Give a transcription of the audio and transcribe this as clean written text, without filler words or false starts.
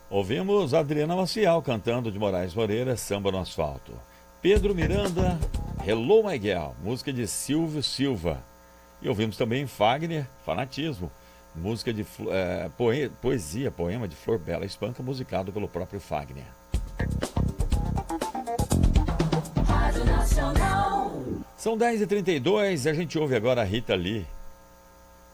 Ouvimos Adriana Maciel cantando de Moraes Moreira, Samba no Asfalto. Pedro Miranda, Hello My Girl, música de Silvio Silva. E ouvimos também Fagner, Fanatismo, música de poesia, poema de Flor Bela Espanca, musicado pelo próprio Fagner. Rádio Nacional. São 10h32 e a gente ouve agora a Rita Lee